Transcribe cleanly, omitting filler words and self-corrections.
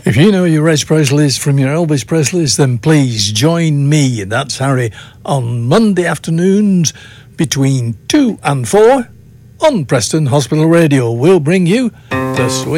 If you know your Reg Presleys from your Elvis Presleys, then please join me, that's Harry, on Monday afternoons between 2 and 4 on Preston Hospital Radio. We'll bring you the sweet